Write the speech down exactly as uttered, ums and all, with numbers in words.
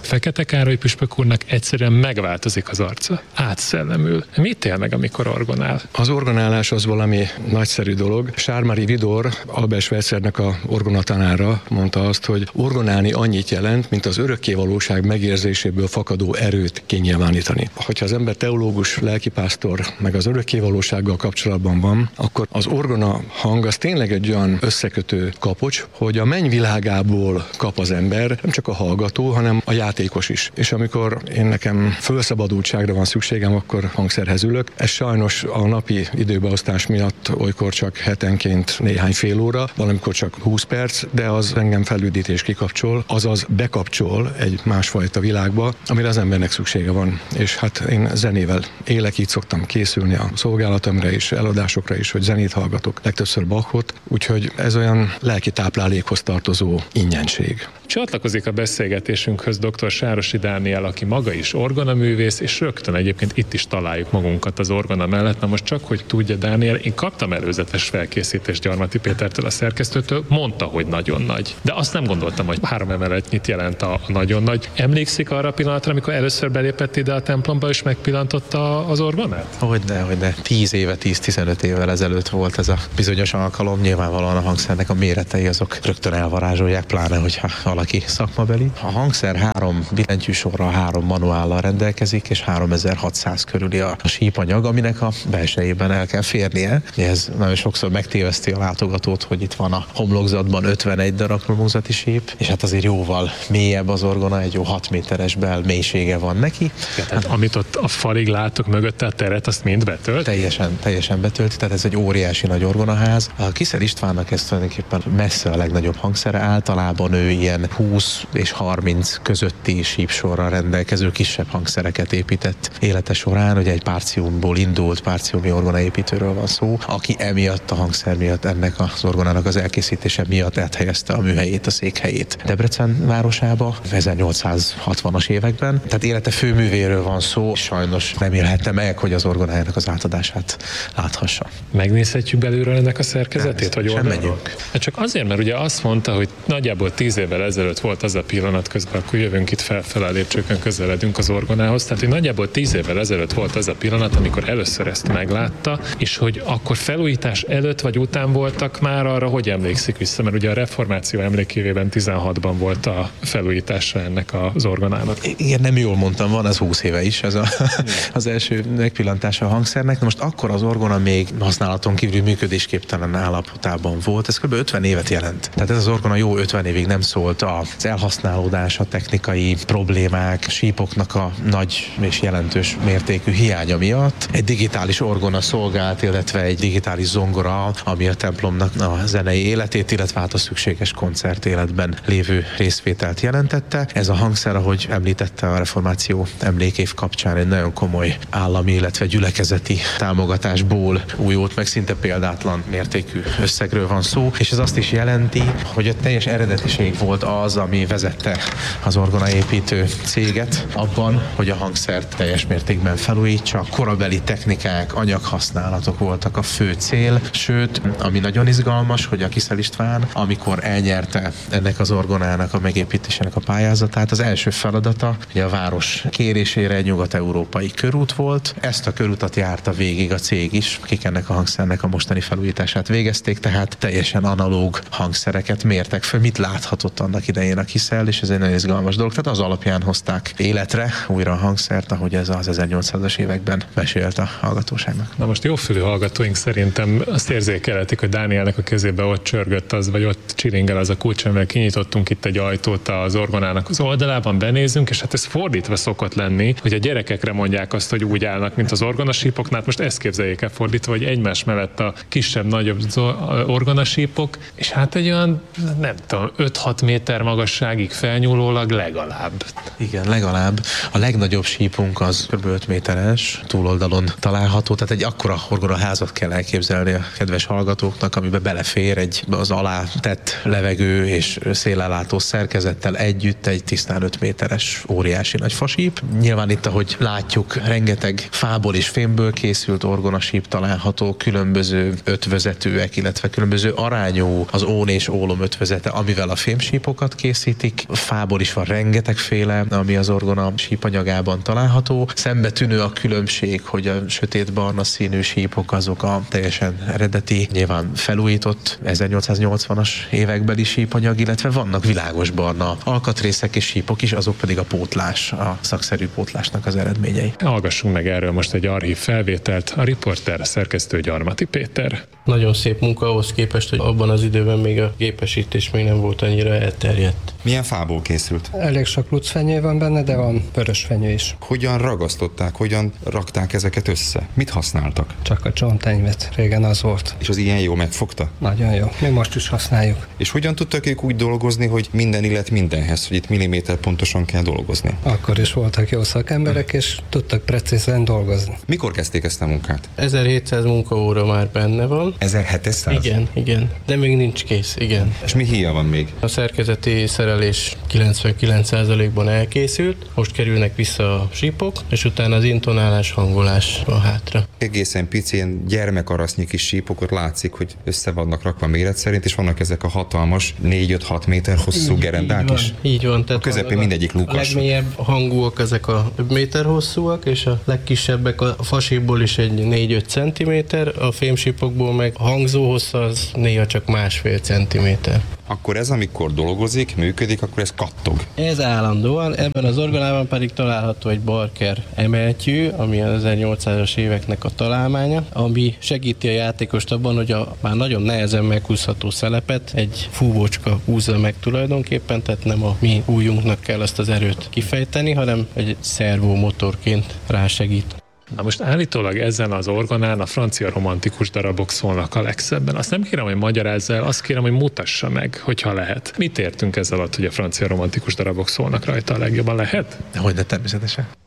Fekete Károly püspök úrnak egyszerűen megváltozik az arca. Átszellemül. Mit él meg, amikor orgonál? Az orgonálás az valami nagyszerű dolog. Charles-Marie Widor, Albert Schweitzernek a orgonatanára mondta azt, hogy orgonálni annyit jelent, mint az örökkévalóság megérzéséből fakadó erőt kinyilvánítani. Hogyha az ember teológus, lelkipásztor, meg az örökkévalósággal kapcsolatban van, akkor az orgona hang az tényleg egy olyan összekötő kapocs, hogy a mennyvilágából kap az ember, nem csak a hallgató, hanem a játékos is. És amikor én nekem fölszabadultságra van szükségem, akkor hangszerhez ülök. Ez sajnos a napi időbeosztás miatt olykor csak hetenként néhány fél óra, valamikor csak húsz perc, de az engem felüdít és kikapcsol, azaz bekapcsol egy másfajta világba, amire az embernek szüksége van. És hát én zenével élek, így szoktam készülni a szolgálatomra is, eladásokra is, hogy zenét hallgatok, legtöbbször Bachot, úgyhogy ez olyan lelki táplálékhoz tartozó ingyenség. Csatlakozik a beszélgetésünkhöz dr. Sárosi Dániel, aki maga is orgonaművész, és rögtön egyébként itt is találjuk magunkat az orgona mellett. Na most csak, hogy tudja Dániel, én kaptam előzetes felkészítést Gyarmati Pétertől, a szerkesztőtől, mondta, hogy nagyon nagy. De azt nem gondoltam, hogy három emeletnyit jelent a nagyon nagy. Emlékszik arra a pillanatra, amikor először belépett ide a templomba, és megpillantotta az orgonát? Hogyne, hogyne. tíz éve, tíz-tizenöt évvel ezelőtt volt ez a bizonyos alkalom. Nyilvánvalóan a hangszernek a méretei azok rögtön elvarázsolják, pláne, hogyha valaki szakmabeli. A hangszer három billentyűsorral, három manuállal rendelkezik, és háromezer-hatszáz körüli a sípanyag, aminek a belsejében el kell férnie. Ez nagyon sokszor megtéveszti a látogatót, hogy itt van a homlokzatban ötvenegy darab homlokzati síp, és hát azért jóval mélyebb az orgona, egy jó hat méteres bel mélysége van neki. Ja, tehát amit ott a falig látok mögötte, a teret, azt mind betölt? Teljesen, teljesen betölti, tehát ez egy óriási nagy orgonaház. A Kissel Istvánnak ez tulajdonképpen messze a legnagyobb hangszere, általában ő ilyen húsz és harminc közötti sípsorral rendelkező kisebb hangszereket épített élete során, ugye egy Partiumból indult, Partiumi orgonaépítőről van szó, aki emiatt a hangszer miatt, ennek az orgonának az elkészítése miatt áthelyezte a műhelyét, a székhelyét Debrecen városába ezernyolcszázhatvanas években. Tehát élete főművéről van szó, sajnos nem élhette meg, hogy az orgonájának az átadását láthassa. Megnézhetjük belülről ennek a szerkezetét, hogy sem megyünk. Hát csak azért, mert ugye azt mondta, hogy nagyjából tíz évvel ezelőtt volt az a pillanat, közben akkor jövünk itt felfele a lépcsőkön, közeledünk az orgonához, tehát hogy nagyjából tíz évvel ezelőtt volt az a pillanat, amikor először ezt meglátta, és hogy akkor felújítás előtt vagy után voltak már arra, hogy emlékszik vissza, mert ugye a reformáció emlékévében tizenhatban volt a felújítása ennek az orgonának. Igen, nem jól mondtam, van az húsz éve is, ez a, az első megpillantása a hangszernek. Na most akkor az orgona még használaton kívül működésképtelen állapotában volt, ez kb. ötven évet jelent. Tehát ez az orgona jó ötven évig nem szólt az elhasználódás, a technikai problémák, sípoknak a nagy és jelentős mértékű hiánya miatt. Egy digitális orgona szolgált, illetve egy digitális zongora, ami a templomnak a zenei életét, illetve hát a szükséges koncert életben lévő részvételt jelentette. Ez a hangszer, ahogy említette, a reformáció emlékév kapcsán egy nagyon komoly állami, illetve gyülekezeti támogatásból újult meg, szinte példátlan mértékű összegről van szó, és ez azt is jelenti, hogy a teljes eredetiség volt az, ami vezette az orgonaépítő céget abban, hogy a hangszert teljes mértékben felújítsa. Korabeli technikák, anyaghasználatok voltak a fő cél, sőt, ami nagyon izgalmas, hogy a Kissel István, amikor elnyerte ennek az orgonának a megépítésének a pályázatát, az első feladata, hogy a város kérésére egy nyugat-európai körút volt. Ezt a körutat járta végig a cég is, akik ennek a hangszernek a mostani felújítását végezték, tehát teljesen analóg hangszereket mértek föl, mit láthatott annak idején a Kissel, és ez egy nagyon izgalmas dolog. Tehát az alapján hozták életre újra a hangszert, ahogy ez az ezernyolcszázas években mesélt a hallgatóságnak. Na most jófülű hallgatóink szerintem azt érzékelhetik, hogy Dánielnek a kezébe ott csörgött az, vagy ott csiringel az a kulcs, amivel kinyitottunk itt egy ajtót az orgonának az oldalában, benézünk, és hát ez fordítva szokott lenni, hogy a gyerekekre mondják azt, hogy úgy állnak, mint az orgonasípoknál. Most ezt képzeljék el fordítva, hogy egymás mellett a kisebb, nagyobb orgonasípok, és hát egy olyan, nem tudom, öt-hat méter magasságig felnyúlólag legalább. Igen, legalább. A legnagyobb sípunk az kb. öt méteres, túloldalon található, tehát egy akkora orgonaházat kell elképzelni a kedves hallgatóknak, amiben belefér egy az alá tett levegő és szélellátó szerkezettel együtt egy tisztán öt méteres óriási nagy fasíp. Nyilván itt, ahogy látjuk, rengeteg fából és fémből készült orgonasíp található, különböző ötvözetőek, illetve különböző arányú az ón és ólom ötvözete, amivel a fémsípokat készítik. Fából is van rengeteg rengetegféle, ami az orgona sípanyagában található. Szembetűnő a különbség, hogy a sötétbarna színű sípok azok a teljesen eredeti, nyilván felújított ezernyolcszáznyolcvanas évekbeli sípanyag, illetve vannak világosbarna alkatrészek és sípok is, azok pedig a pótlás, a szakszerű pótlásnak az eredményei. Hallgassunk meg erről most egy archív felvételt, a riporter szerkesztő Gyarmati Péter. Nagyon szép munka ahhoz képest, hogy abban az időben még a gépesítés még nem volt annyira elterjedt. Milyen fából készült? Elég sok lucfenyő van benne, de van vörösfenyő is. Hogyan ragasztották, hogyan rakták ezeket össze? Mit használtak? Csak a csontenyvet. Régen az volt. És az ilyen jó megfogta? Nagyon jó. Mi most is használjuk. És hogyan tudtak ők úgy dolgozni, hogy minden illet mindenhez, hogy itt milliméter pontosan kell dolgozni? Akkor is voltak jó szakemberek, és tudtak precízen dolgozni. Mikor kezdték ezt a munkát? ezerhétszáz munkaóra már benne van. ezerhétszáz? Igen, igen. De még nincs kész, igen. És mi híja van még? A szerkezeti szerelés kilencvenkilenc százalékban elkészült, most kerülnek vissza a sípok, és utána az intonálás, hangolás van hátra. Egészen pici, ilyen gyermekarasznyi kis sípokat látszik, hogy össze vannak rakva méret szerint, és vannak ezek a hatalmas négy-öt-hat méter hosszú gerendák így is. van, így van. Tehát A közepén a, mindegyik a lukas. legmélyebb hangúak ezek a több méter hosszúak, és a legkisebbek a fasíból is egy négy-öt centiméter, a fémsípokból meg a hangzó hossza az néha csak másfél centiméter. Akkor ez, amikor dolgozik, működik, akkor ez kattog. Ez állandóan, ebben az orgonában pedig található egy Barker emeltyű, ami az ezernyolcszázas éveknek a találmánya, ami segíti a játékost abban, hogy a már nagyon nehezen meghúzható szelepet egy fúvócska húzza meg tulajdonképpen, tehát nem a mi ujjunknak kell azt az erőt kifejteni, hanem egy szervomotorként rásegít. Na most állítólag ezen az orgonán a francia romantikus darabok szólnak a legszebben. Azt nem kérem, hogy magyarázza el, azt kérem, hogy mutassa meg, hogyha lehet. Mit értünk ezzel alatt, hogy a francia romantikus darabok szólnak rajta a legjobban? Lehet? Hogyne, természetesen.